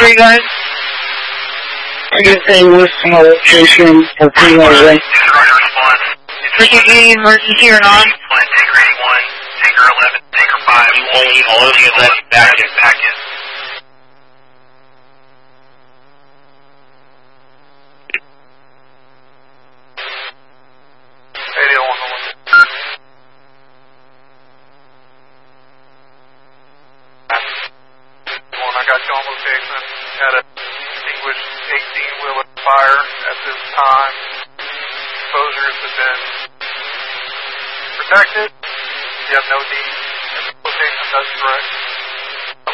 3 guys? I guess they list my location for pre-order. Freaking any emergency or not? Tanker 81, Tanker 11, Tanker 5. All of you get that back in. I got you on location at a distinguished 18-wheeler fire at this time. Exposures have been protected. You have no need